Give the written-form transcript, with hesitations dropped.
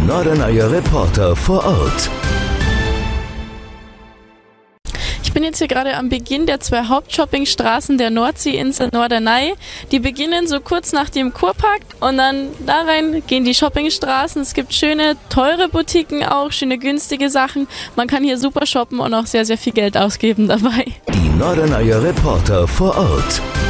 Norderney Reporter vor Ort. Ich bin jetzt hier gerade am Beginn der 2 Hauptshoppingstraßen der Nordseeinsel Norderney. Die beginnen so kurz nach dem Kurpark und dann da rein gehen die Shoppingstraßen. Es gibt schöne, teure Boutiquen auch, schöne, günstige Sachen. Man kann hier super shoppen und auch sehr, sehr viel Geld ausgeben dabei. Die Norderney Reporter vor Ort.